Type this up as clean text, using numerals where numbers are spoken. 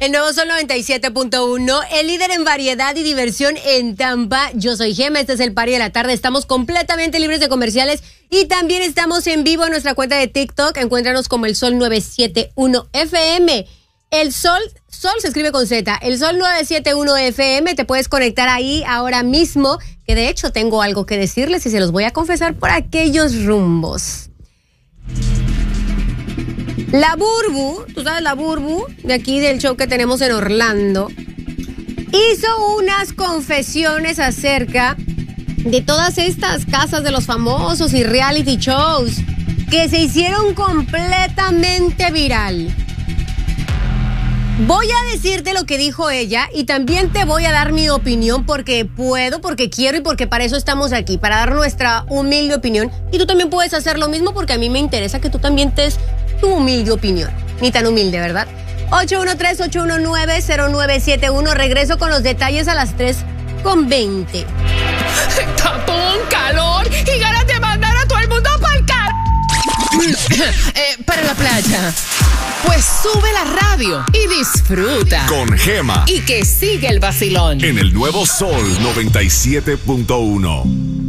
El nuevo Sol 97.1, el líder en variedad y diversión en Tampa. Yo soy Gema, este es el Party de la Tarde. Estamos completamente libres de comerciales y también estamos en vivo en nuestra cuenta de TikTok. Encuéntranos como el Sol 971 FM. El Sol se escribe con Z. El Sol 971 FM, te puedes conectar ahí ahora mismo, que de hecho tengo algo que decirles y se los voy a confesar por aquellos rumbos. La Burbu, tú sabes la Burbu, de aquí del show que tenemos en Orlando, hizo unas confesiones acerca de todas estas casas de los famosos y reality shows que se hicieron completamente viral. Voy a decirte lo que dijo ella y también te voy a dar mi opinión porque puedo, porque quiero y porque para eso estamos aquí, para dar nuestra humilde opinión. Y tú también puedes hacer lo mismo porque a mí me interesa que tú también te des tu humilde opinión. Ni tan humilde, ¿verdad? 813-819-0971. Regreso con los detalles a las 3:20. Tapón, calor y ganas de mandar a todo el mundo para el para la playa. Pues sube la radio y disfruta. Con Gema. Y que sigue el vacilón. En el nuevo Sol 97.1.